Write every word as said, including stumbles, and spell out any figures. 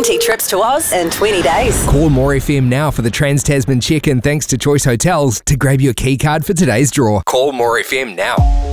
twenty trips to Oz in twenty days. Call More F M now for the Trans-Tasman check-in thanks to Choice Hotels to grab your key card for today's draw. Call More F M now.